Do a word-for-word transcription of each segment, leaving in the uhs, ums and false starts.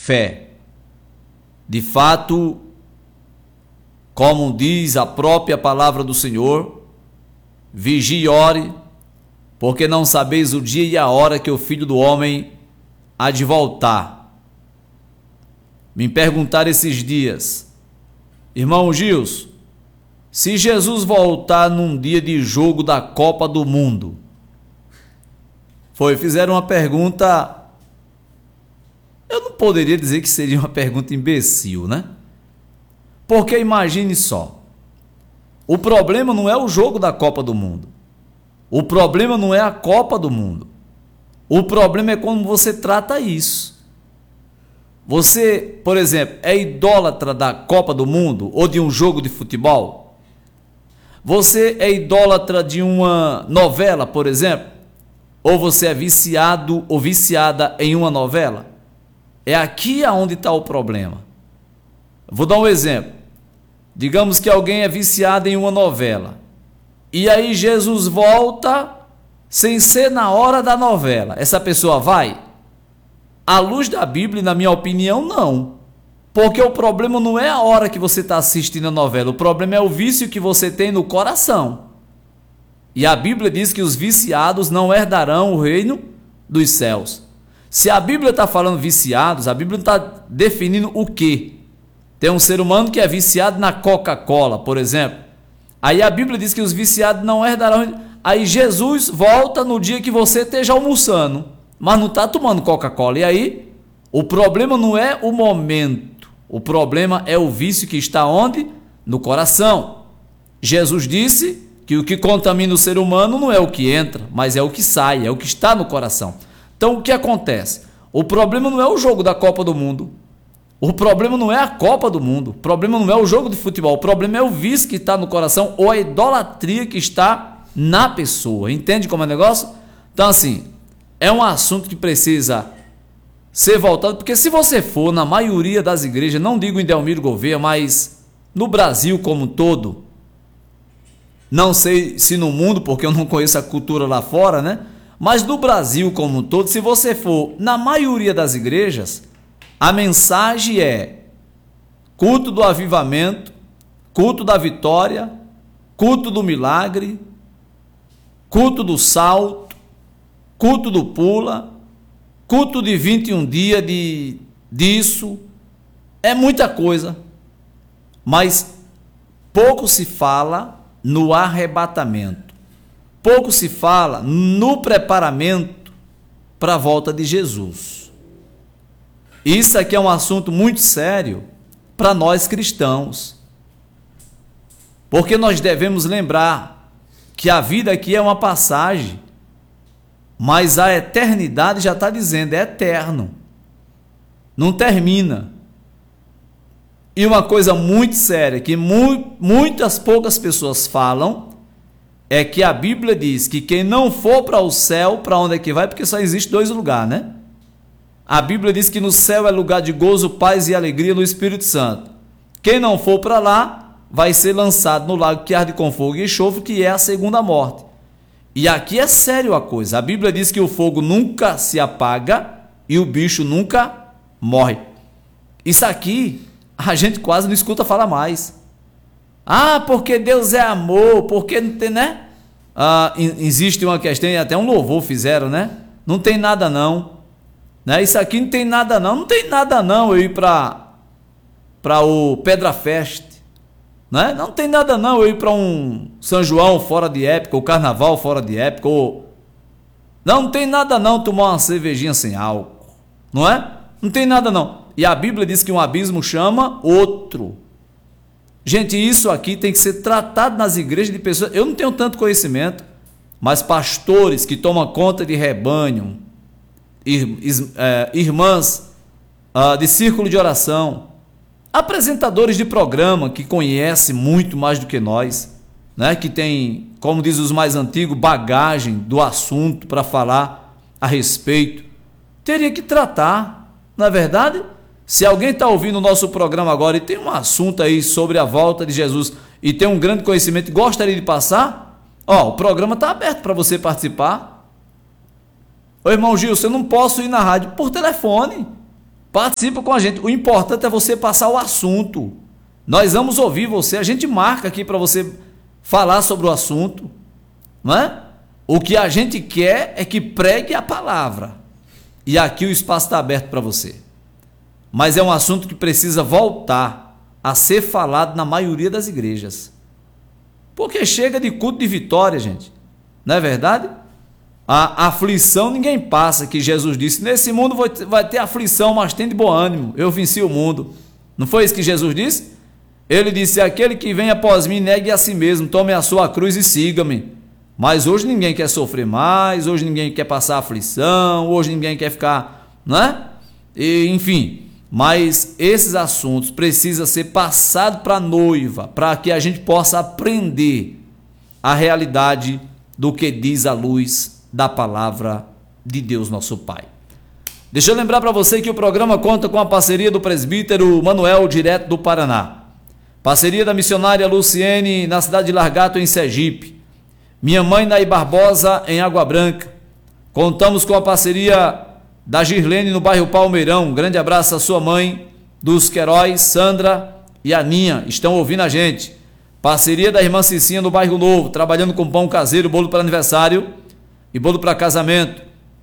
fé. De fato, como diz a própria palavra do Senhor, vigie e ore, porque não sabeis o dia e a hora que o Filho do Homem há de voltar. Me perguntaram esses dias, irmão Gilson, se Jesus voltar num dia de jogo da Copa do Mundo, foi, fizeram uma pergunta, eu não poderia dizer que seria uma pergunta imbecil, né? Porque imagine só, o problema não é o jogo da Copa do Mundo, o problema não é a Copa do Mundo, o problema é como você trata isso. Você, por exemplo, é idólatra da Copa do Mundo ou de um jogo de futebol? Você é idólatra de uma novela, por exemplo? Ou você é viciado ou viciada em uma novela? É aqui aonde está o problema. Vou dar um exemplo. Digamos que alguém é viciado em uma novela. E aí Jesus volta sem ser na hora da novela. Essa pessoa vai? À luz da Bíblia, na minha opinião, não. Porque o problema não é a hora que você está assistindo a novela. O problema é o vício que você tem no coração. E a Bíblia diz que os viciados não herdarão o reino dos céus. Se a Bíblia está falando viciados, a Bíblia está definindo o quê? Tem um ser humano que é viciado na Coca-Cola, por exemplo. Aí a Bíblia diz que os viciados não herdarão. Aí Jesus volta no dia que você esteja almoçando, mas não está tomando Coca-Cola. E aí, o problema não é o momento. O problema é o vício que está onde? No coração. Jesus disse que o que contamina o ser humano não é o que entra, mas é o que sai, é o que está no coração. Então, o que acontece? O problema não é o jogo da Copa do Mundo. O problema não é a Copa do Mundo, o problema não é o jogo de futebol, o problema é o vício que está no coração ou a idolatria que está na pessoa. Entende como é o negócio? Então, assim, é um assunto que precisa ser voltado, porque se você for na maioria das igrejas, não digo em Delmiro Gouveia, mas no Brasil como um todo, não sei se no mundo, porque eu não conheço a cultura lá fora, né? Mas no Brasil como um todo, se você for na maioria das igrejas, a mensagem é culto do avivamento, culto da vitória, culto do milagre, culto do salto, culto do pula, culto de vinte e um dias de, disso. É muita coisa, mas pouco se fala no arrebatamento, pouco se fala no preparamento para a volta de Jesus. Isso aqui é um assunto muito sério para nós cristãos, porque nós devemos lembrar que a vida aqui é uma passagem, mas a eternidade já está dizendo, é eterno, não termina. E uma coisa muito séria, que mu muitas poucas pessoas falam, é que a Bíblia diz que quem não for para o céu, para onde é que vai? Porque só existe dois lugares, né? A Bíblia diz que no céu é lugar de gozo, paz e alegria no Espírito Santo. Quem não for para lá, vai ser lançado no lago que arde com fogo e enxofre, que é a segunda morte. E aqui é sério a coisa. A Bíblia diz que o fogo nunca se apaga e o bicho nunca morre. Isso aqui, a gente quase não escuta falar mais. Ah, porque Deus é amor, porque não tem, né? Ah, existe uma questão, e até um louvor fizeram, né? Não tem nada não. Né? Isso aqui não tem nada não, não tem nada não eu ir para para o Pedra Fest, né? Não tem nada não eu ir para um São João fora de época, o Carnaval fora de época, ou... não, não tem nada não tomar uma cervejinha sem álcool, não é? Não tem nada não. E a Bíblia diz que um abismo chama outro. Gente, isso aqui tem que ser tratado nas igrejas de pessoas, eu não tenho tanto conhecimento, mas pastores que tomam conta de rebanho, irmãs de círculo de oração, apresentadores de programa que conhecem muito mais do que nós, né? Que tem, como diz os mais antigos, bagagem do assunto para falar a respeito, teria que tratar, não é verdade? Se alguém está ouvindo o nosso programa agora e tem um assunto aí sobre a volta de Jesus e tem um grande conhecimento e gostaria de passar, ó, o programa está aberto para você participar. Ô irmão Gilson, eu não posso ir na rádio por telefone. Participa com a gente. O importante é você passar o assunto. Nós vamos ouvir você. A gente marca aqui para você falar sobre o assunto, não é? O que a gente quer é que pregue a palavra. E aqui o espaço está aberto para você. Mas é um assunto que precisa voltar a ser falado na maioria das igrejas. Porque chega de culto de vitória, gente. Não é verdade? A aflição ninguém passa, que Jesus disse, nesse mundo vai ter aflição, mas tem de bom ânimo, eu venci o mundo. Não foi isso que Jesus disse? Ele disse, aquele que vem após mim, negue a si mesmo, tome a sua cruz e siga-me. Mas hoje ninguém quer sofrer mais, hoje ninguém quer passar aflição, hoje ninguém quer ficar, não é? E, enfim, mas esses assuntos precisam ser passados para a noiva, para que a gente possa aprender a realidade do que diz a luz da palavra de Deus nosso Pai. Deixa eu lembrar para você que o programa conta com a parceria do presbítero Manuel, direto do Paraná. Parceria da missionária Luciene, na cidade de Largato, em Sergipe. Minha mãe, Naí Barbosa, em Água Branca. Contamos com a parceria da Girlene, no bairro Palmeirão. Um grande abraço à sua mãe, dos Queiroz, Sandra e Aninha, estão ouvindo a gente. Parceria da irmã Cicinha, no bairro Novo, trabalhando com pão caseiro, bolo para aniversário e bolo para casamento.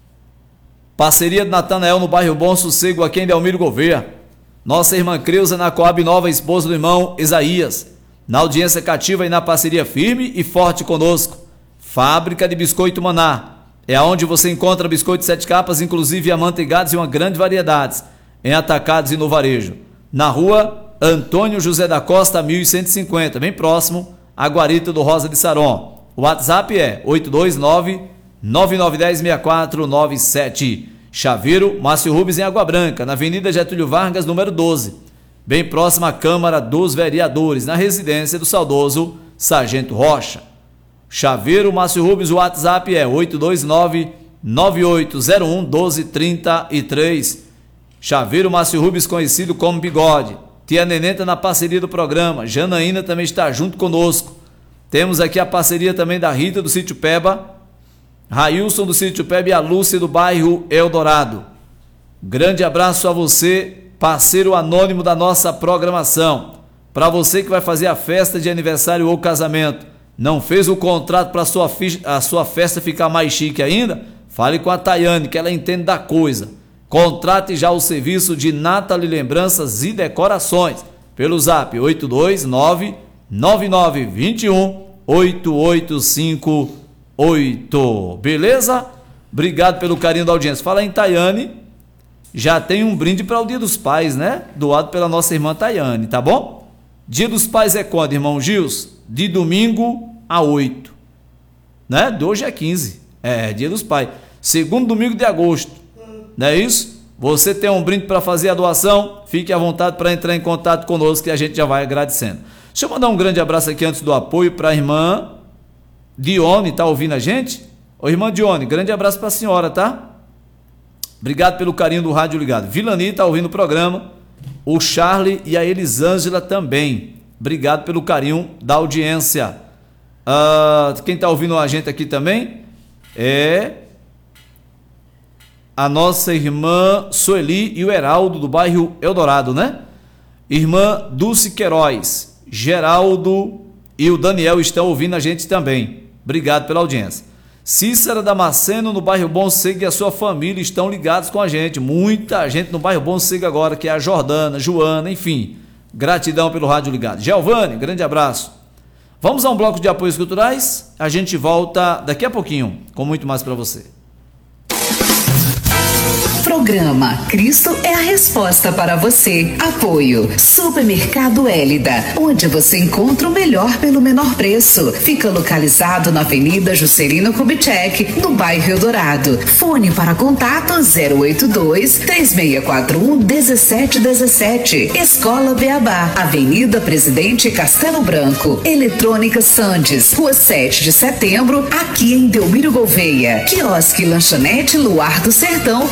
Parceria de Natanael, no bairro Bom Sossego, aqui em Delmiro Gouveia. Nossa irmã Creuza, na Coab Nova, esposa do irmão Isaías. Na audiência cativa e na parceria firme e forte conosco. Fábrica de Biscoito Maná. É onde você encontra biscoitos sete capas, inclusive amanteigados e uma grande variedade, em atacados e no varejo. Na rua Antônio José da Costa, mil cento e cinquenta, bem próximo à Guarita do Rosa de Saron. O WhatsApp é oito dois nove, nove nove um zero, seis quatro nove sete. Chaveiro, Márcio Rubens, em Água Branca, na Avenida Getúlio Vargas, número doze, bem próximo à Câmara dos Vereadores, na residência do saudoso Sargento Rocha. Chaveiro, Márcio Rubens, o WhatsApp é oito dois nove, nove oito zero um, um dois três três. Chaveiro, Márcio Rubens, conhecido como Bigode. Tia Nenenta na parceria do programa. Janaína também está junto conosco. Temos aqui a parceria também da Rita do Sítio Peba, Railson do Sítio Peba e a Lúcia do bairro Eldorado. Grande abraço a você, parceiro anônimo da nossa programação. Para você que vai fazer a festa de aniversário ou casamento, não fez o contrato para sua a sua festa ficar mais chique ainda? Fale com a Tayane, que ela entende da coisa. Contrate já o serviço de Nathalie Lembranças e Decorações pelo zap oito dois nove, nove nove dois um, oito oito cinco oito. Beleza? Obrigado pelo carinho da audiência. Fala em Tayane, já tem um brinde para o Dia dos Pais, né? Doado pela nossa irmã Tayane, tá bom? Dia dos Pais é quando, irmão Gils? De domingo a oito, né? De hoje é quinze, é Dia dos Pais. Segundo domingo de agosto, não é isso? Você tem um brinde para fazer a doação? Fique à vontade para entrar em contato conosco que a gente já vai agradecendo. Deixa eu mandar um grande abraço aqui antes do apoio para a irmã Dione, tá ouvindo a gente? Ô irmã Dione, grande abraço para a senhora, tá? Obrigado pelo carinho do rádio ligado. Vilani tá ouvindo o programa, o Charlie e a Elisângela também. Obrigado pelo carinho da audiência. Uh, quem tá ouvindo a gente aqui também é a nossa irmã Sueli e o Heraldo do bairro Eldorado, né? Irmã Dulce Queiroz, Geraldo e o Daniel estão ouvindo a gente também. Obrigado pela audiência. Cícera Damasceno, no bairro Bom Sossego, e a sua família estão ligados com a gente. Muita gente no bairro Bom Sossego agora, que é a Jordana, Joana, enfim. Gratidão pelo rádio ligado. Giovanni, grande abraço. Vamos a um bloco de apoios culturais. A gente volta daqui a pouquinho com muito mais para você. Programa Cristo é a resposta para você. Apoio Supermercado Hélida, onde você encontra o melhor pelo menor preço. Fica localizado na Avenida Juscelino Kubitschek, no bairro Eldorado. Fone para contato zero oito dois, três seis quatro um, um sete um sete. Escola Beabá, Avenida Presidente Castelo Branco. Eletrônica Sandes, Rua sete de setembro, aqui em Delmiro Gouveia. Quiosque Lanchonete Luar do Sertão, na Praça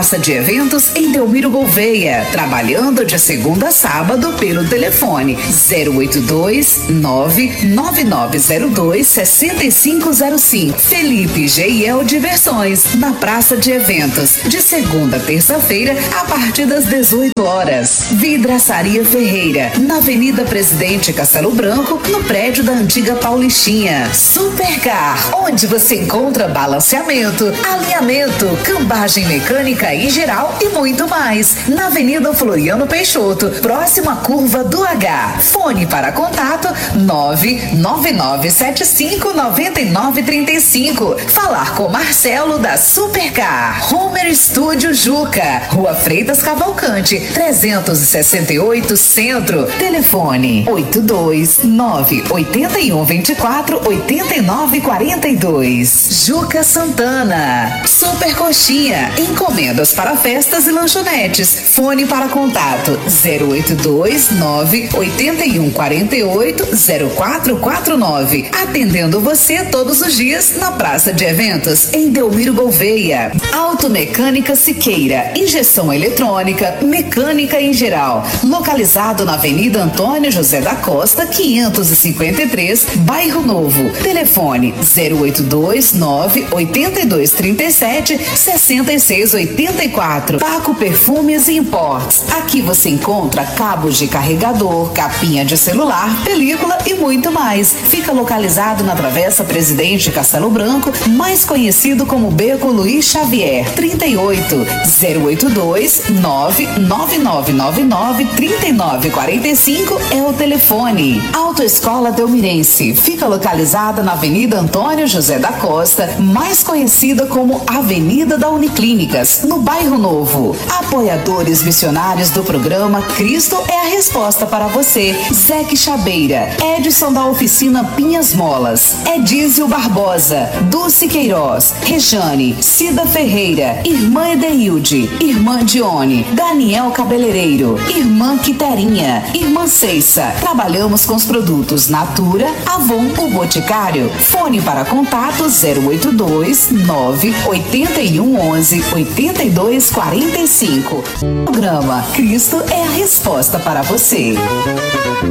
Praça de Eventos em Delmiro Gouveia, trabalhando de segunda a sábado pelo telefone zero oito dois, nove nove nove zero dois, seis cinco zero cinco. Felipe G e L Diversões, na Praça de Eventos, de segunda a terça-feira, a partir das dezoito horas. Vidraçaria Ferreira, na Avenida Presidente Castelo Branco, no prédio da antiga Paulistinha. Supercar, onde você encontra balanceamento, alinhamento, cambagem mecânica em geral e muito mais. Na Avenida Floriano Peixoto, próximo à curva do H. Fone para contato nove nove nove sete cinco nove nove três cinco. Falar com Marcelo da Supercar. Homer Studio Juca, Rua Freitas Cavalcante, trezentos e sessenta e oito Centro. Telefone oito dois nove oito um dois quatro oito nove quatro dois. Juca Santana. Super Coxinha, encomendas para festas e lanchonetes. Fone para contato zero oito dois nove oito um quatro oito zero quatro quatro nove. Atendendo você todos os dias na Praça de Eventos em Delmiro Gouveia. Automecânica Siqueira, injeção eletrônica, mecânica em geral. Localizado na Avenida Antônio José da Costa, quinhentos e cinquenta e três, Bairro Novo. Telefone zero oito dois nove oito dois três sete seis seis oito quatro. Paco Perfumes e Imports. Aqui você encontra cabos de carregador, capinha de celular, película e muito mais. Fica localizado na Travessa Presidente Castelo Branco, mais conhecido como Beco Luiz Xavier. trinta e oito zero oito dois nove nove nove nove nove três nove quatro cinco é o telefone. Autoescola Delmirense fica localizada na Avenida Antônio José da Costa, mais conhecida como Avenida da Uniclínicas, no Bairro Novo. Apoiadores missionários do programa Cristo é a Resposta para você. Zeque Chabeira, Edson da Oficina Pinhas Molas, Edísio Barbosa, Dulce Queiroz, Rejane, Cida Ferreira, Irmã Edeilde, Irmã Dione, Daniel Cabeleireiro, Irmã Quiterinha, Irmã Ceissa. Trabalhamos com os produtos Natura, Avon, o Boticário. Fone para contato zero oito dois nove oito um onze oito dois quatro cinco. Programa Cristo é a Resposta para você.